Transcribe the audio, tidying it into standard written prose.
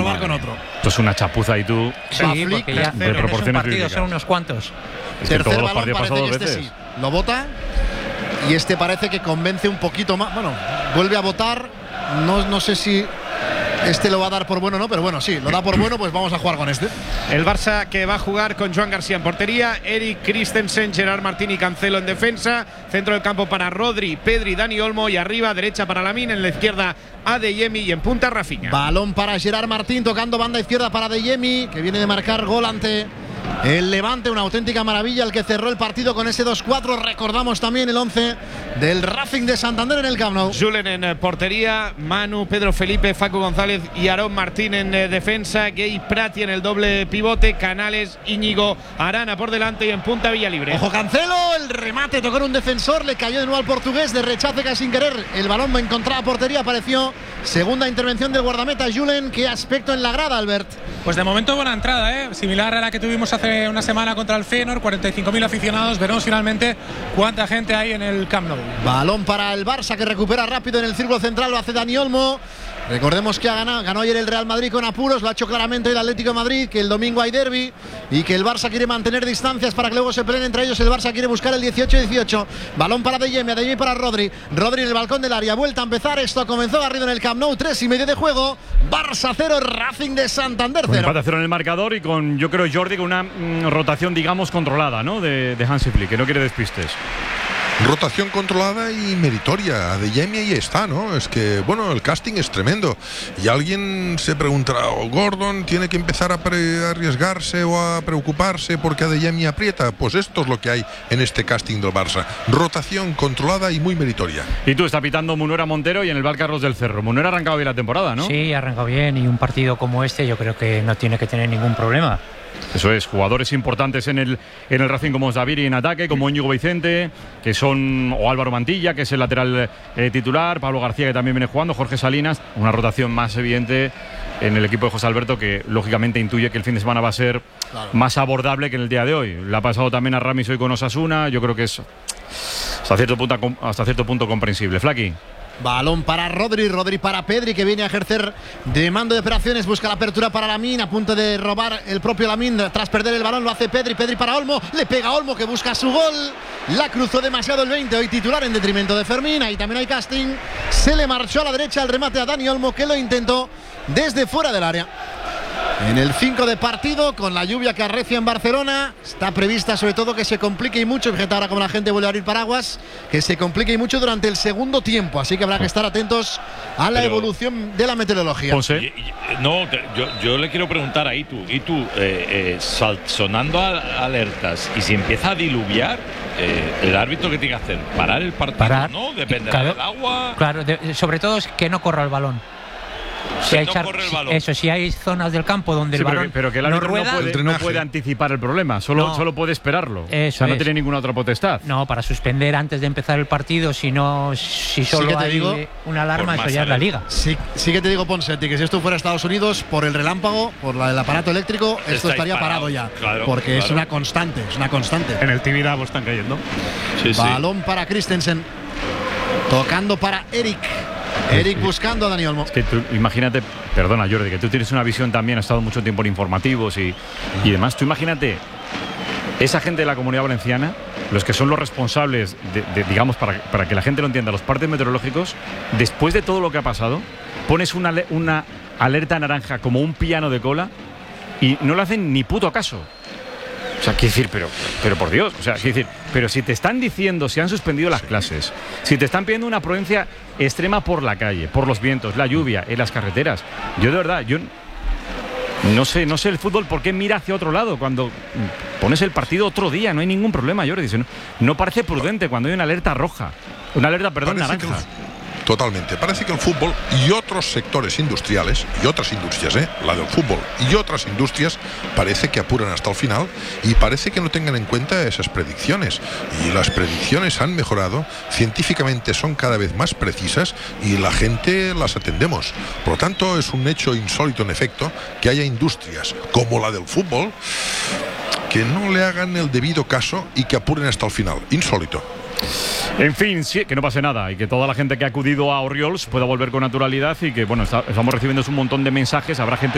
jugar con otro. Esto es una chapuza y tú. Sí, porque ya de proporciones partidos son unos cuantos. Es que todos los partidos parece pasados que veces. sí, lo vota y este parece que convence un poquito más. Bueno, vuelve a votar. No sé si este lo va a dar por bueno o no, pero bueno, sí, lo da por bueno, pues vamos a jugar con este. El Barça que va a jugar con Joan García en portería, Eric Christensen, Gerard Martín y Cancelo en defensa, centro del campo para Rodri, Pedri, Dani Olmo y arriba derecha para Lamine, en la izquierda Adeyemi y en punta Rafinha. Balón para Gerard Martín, tocando banda izquierda para Adeyemi, que viene de marcar gol ante el Levante, una auténtica maravilla el que cerró el partido con ese 2-4. Recordamos también el 11 del Racing de Santander en el Camp Nou. Julen en portería, Manu, Pedro Felipe, Facu González y Aarón Martín en defensa, Gay Prati en el doble pivote, Canales, Íñigo, Arana por delante y en punta Villalibre. Ojo Cancelo, el remate tocó en un defensor, le cayó de nuevo al portugués, de rechace casi sin querer, el balón encontraba portería, apareció segunda intervención del guardameta Julen. ¿Qué aspecto en la grada, Albert? Pues de momento buena entrada, similar a la que tuvimos hace una semana contra el Feyenoord, 45.000 aficionados. Veremos finalmente cuánta gente hay en el Camp Nou. Balón para el Barça, que recupera rápido en el círculo central, lo hace Dani Olmo. Recordemos que ganó ayer el Real Madrid con apuros, lo ha hecho claramente hoy el Atlético de Madrid, que el domingo hay derbi y que el Barça quiere mantener distancias para que luego se peleen entre ellos. El Barça quiere buscar el 18-18. Balón para Adeyemi para Rodri. Rodri en el balcón del área, vuelta a empezar. Esto comenzó garrido en el Camp Nou, 3:30 de juego. Barça 0, Racing de Santander 0. Empate a 0 en el marcador y con, yo creo, Jordi, con una rotación, digamos, controlada, ¿no? De Hansi Flick, que no quiere despistes. Rotación controlada y meritoria. Adeyemi ahí está, ¿no? Es que, bueno, el casting es tremendo. Y alguien se preguntará, Gordon tiene que empezar a arriesgarse o a preocuparse porque Adeyemi aprieta. Pues esto es lo que hay en este casting del Barça. Rotación controlada y muy meritoria. Y tú estás pitando Munuera Montero y en el Valcarros del Cerro. Munuera ha arrancado bien la temporada, ¿no? Sí, ha arrancado bien y un partido como este yo creo que no tiene que tener ningún problema. Eso es, jugadores importantes en el Racing como Zaviri en ataque, como Íñigo Vicente, que son, o Álvaro Mantilla, que es el lateral titular, Pablo García, que también viene jugando, Jorge Salinas, una rotación más evidente en el equipo de José Alberto, que lógicamente intuye que el fin de semana va a ser más abordable que en el día de hoy. Le ha pasado también a Ramis hoy con Osasuna, yo creo que es hasta cierto punto comprensible. Flaqui. Balón para Rodri para Pedri, que viene a ejercer de mando de operaciones, busca la apertura para Lamine, a punto de robar el propio Lamine tras perder el balón, lo hace Pedri para Olmo, le pega a Olmo que busca su gol, la cruzó demasiado el 20, hoy titular en detrimento de Fermín, ahí también hay casting, se le marchó a la derecha el remate a Dani Olmo, que lo intentó desde fuera del área. En el 5 de partido, con la lluvia que arrecia en Barcelona, está prevista sobre todo que se complique y mucho, fíjate ahora como la gente vuelve a abrir paraguas, que se complique y mucho durante el segundo tiempo, así que habrá que estar atentos a la evolución de la meteorología. Yo le quiero preguntar a Itu, sonando alertas, y si empieza a diluviar, el árbitro, ¿qué tiene que hacer? ¿Parar el partido? Parar. ¿No? Dependerá del agua. Claro, sobre todo es que no corra el balón. Si hay zonas del campo donde el balón pero que el árbitro no puede anticipar el problema, solo puede esperarlo. No tiene ninguna otra potestad. No, para suspender antes de empezar el partido, si solo hay una alarma, eso ya es la liga. Sí que te digo, Ponseti, que si esto fuera Estados Unidos, por el relámpago, por el aparato eléctrico, esto estaría parado ya. Porque es una constante, En el Tibidabo están cayendo. Balón para Christensen, tocando para Eric buscando a Dani Olmo. Es que tú, imagínate, perdona Jordi, que tú tienes una visión también, has estado mucho tiempo en informativos y demás. Tú imagínate, esa gente de la Comunidad Valenciana, los que son los responsables, digamos, para que la gente lo entienda, los partes meteorológicos, después de todo lo que ha pasado, pones una alerta naranja como un piano de cola y no le hacen ni puto caso. O sea, quiero decir, pero por Dios, o sea, quiero decir, pero si te están diciendo, si han suspendido las clases, si te están pidiendo una prudencia extrema por la calle, por los vientos, la lluvia, en las carreteras, yo de verdad, no sé el fútbol por qué mira hacia otro lado cuando pones el partido otro día, no hay ningún problema, Jordi. No parece prudente cuando hay una alerta roja, naranja. Totalmente. Parece que el fútbol y otros sectores industriales y otras industrias, la del fútbol y otras industrias, parece que apuran hasta el final y parece que no tengan en cuenta esas predicciones. Y las predicciones han mejorado, científicamente son cada vez más precisas y la gente las atendemos. Por lo tanto, es un hecho insólito en efecto que haya industrias como la del fútbol que no le hagan el debido caso y que apuren hasta el final. Insólito. En fin, sí, que no pase nada y que toda la gente que ha acudido a Oriols pueda volver con naturalidad y que, bueno, estamos recibiendo un montón de mensajes, habrá gente